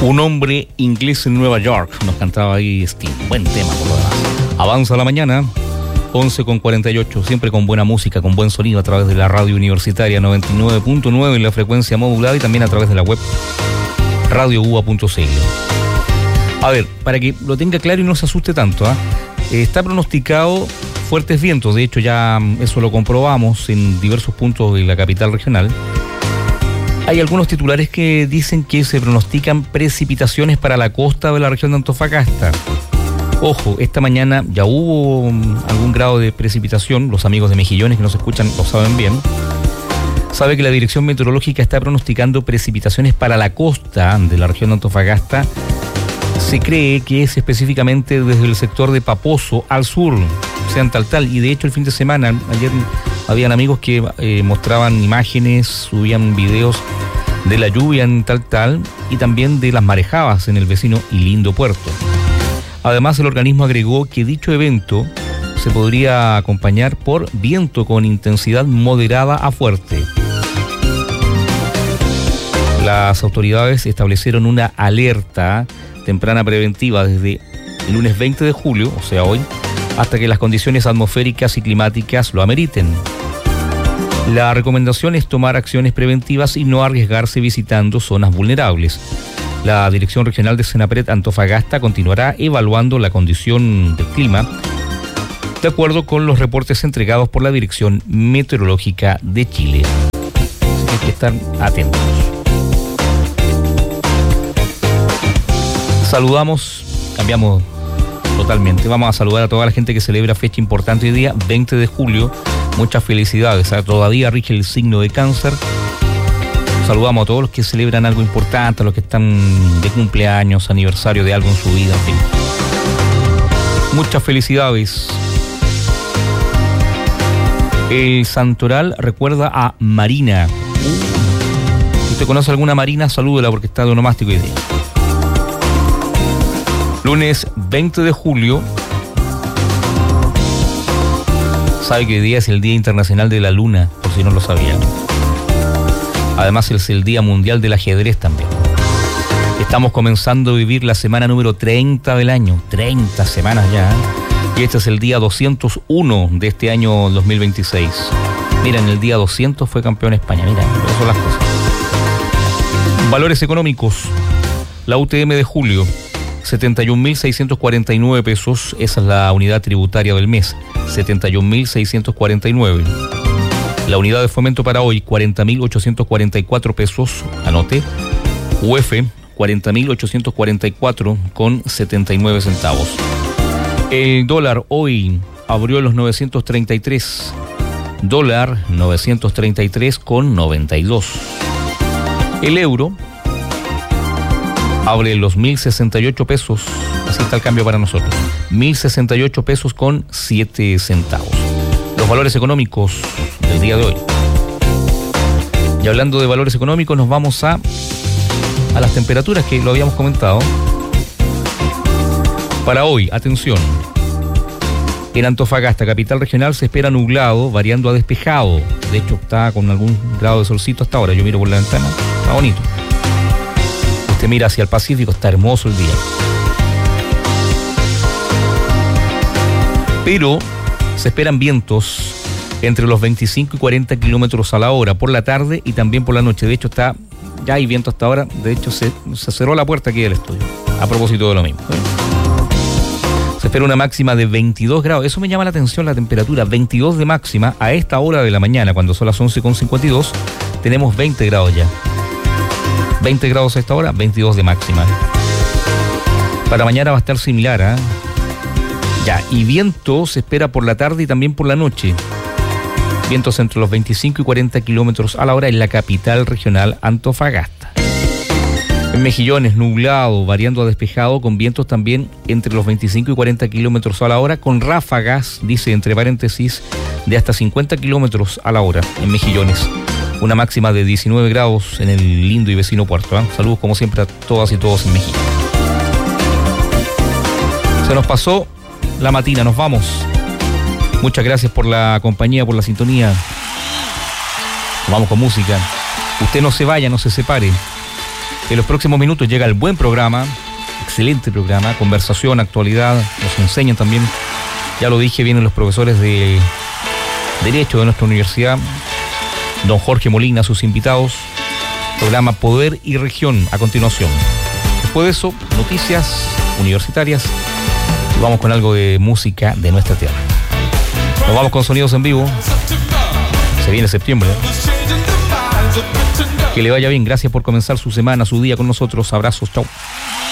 Un hombre inglés en Nueva York, nos cantaba ahí Sting. Buen tema por lo demás. Avanza la mañana, 11:48, siempre con buena música, con buen sonido a través de la radio universitaria 99.9 en la frecuencia modulada y también a través de la web radioua.cl. A ver, para que lo tenga claro y no se asuste tanto, está pronosticado fuertes vientos, de hecho ya eso lo comprobamos en diversos puntos de la capital regional. Hay algunos titulares que dicen que se pronostican precipitaciones para la costa de la región de Antofagasta. Ojo, esta mañana ya hubo algún grado de precipitación, los amigos de Mejillones que nos escuchan lo saben bien. Sabe que la Dirección Meteorológica está pronosticando precipitaciones para la costa de la región de Antofagasta. Se cree que es específicamente desde el sector de Paposo al sur, sean tal, y de hecho el fin de semana, ayer habían amigos que mostraban imágenes, subían videos de la lluvia en tal, y también de las marejadas en el vecino y lindo puerto. Además, el organismo agregó que dicho evento se podría acompañar por viento con intensidad moderada a fuerte. Las autoridades establecieron una alerta temprana preventiva desde el lunes 20 de julio, o sea hoy, hasta que las condiciones atmosféricas y climáticas lo ameriten. La recomendación es tomar acciones preventivas y no arriesgarse visitando zonas vulnerables. La Dirección Regional de Senapred Antofagasta continuará evaluando la condición del clima de acuerdo con los reportes entregados por la Dirección Meteorológica de Chile. Así que hay que estar atentos. Saludamos, cambiamos totalmente. Vamos a saludar a toda la gente que celebra fecha importante hoy día, 20 de julio. Muchas felicidades. Todavía rige el signo de Cáncer. Saludamos a todos los que celebran algo importante, a los que están de cumpleaños, aniversario de algo en su vida, en fin. Muchas felicidades. El santoral recuerda a Marina. Si usted conoce alguna Marina, salúdela porque está de onomástico hoy día. Lunes 20 de julio. Sabe que hoy día es el Día Internacional de la Luna, por si no lo sabían. Además es el Día Mundial del Ajedrez también. Estamos comenzando a vivir la semana número 30 del año. 30 semanas ya. Y este es el día 201 de este año 2026. Mira, en el día 200 fue campeón España. Mira, esas son las cosas. Valores económicos. La UTM de julio. 71.649 pesos, esa es la unidad tributaria del mes, 71.649. La unidad de fomento para hoy, 40.844 pesos, anote. UF, 40.844 con 79 centavos. El dólar hoy abrió los 933, dólar 933 con 92. El euro abre los 1.068 pesos, así está el cambio para nosotros, 1.068 pesos con 7 centavos. Los valores económicos del día de hoy. Y hablando de valores económicos, nos vamos a las temperaturas que lo habíamos comentado. Para hoy, atención, en Antofagasta, capital regional, se espera nublado, variando a despejado. De hecho, está con algún grado de solcito hasta ahora. Yo miro por la ventana, está bonito. Usted mira hacia el Pacífico, está hermoso el día. Pero se esperan vientos entre los 25 y 40 kilómetros a la hora por la tarde y también por la noche. De hecho, ya hay viento hasta ahora. De hecho, se cerró la puerta aquí del estudio. A propósito de lo mismo. Se espera una máxima de 22 grados. Eso me llama la atención, la temperatura. 22 de máxima a esta hora de la mañana, cuando son las 11:52. Tenemos 20 grados ya. 20 grados a esta hora, 22 de máxima. Para mañana va a estar similar, Ya, y viento se espera por la tarde y también por la noche. Vientos entre los 25 y 40 kilómetros a la hora en la capital regional Antofagasta. En Mejillones, nublado, variando a despejado, con vientos también entre los 25 y 40 kilómetros a la hora, con ráfagas, dice entre paréntesis, de hasta 50 kilómetros a la hora en Mejillones. Una máxima de 19 grados en el lindo y vecino puerto. Saludos como siempre a todas y todos en Mejillones. Se nos pasó la matina, nos vamos. Muchas gracias por la compañía, por la sintonía. Nos vamos con música. Usted no se vaya, no se separe. En los próximos minutos llega el buen programa, excelente programa, conversación, actualidad, nos enseñan también, ya lo dije, vienen los profesores de Derecho de nuestra universidad, don Jorge Molina, sus invitados, programa Poder y Región a continuación. Después de eso, noticias universitarias y vamos con algo de música de nuestra tierra. Nos vamos con sonidos en vivo. Se viene septiembre. Que le vaya bien. Gracias por comenzar su semana, su día con nosotros. Abrazos. Chau.